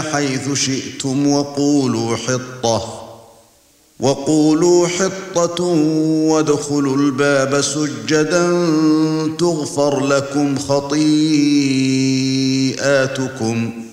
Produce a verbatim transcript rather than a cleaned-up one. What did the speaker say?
حيث شئتم وقولوا حطة وقولوا حطة وادخلوا الباب سجدا تغفر لكم خطيئاتكم